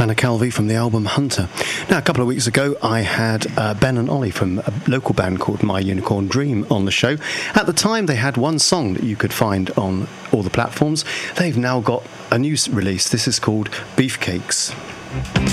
Hannah Calvi from the album Hunter. Now, a couple of weeks ago, I had Ben and Ollie from a local band called My Unicorn Dream on the show. At the time, they had one song that you could find on all the platforms. They've now got a new release. This is called Beefcakes.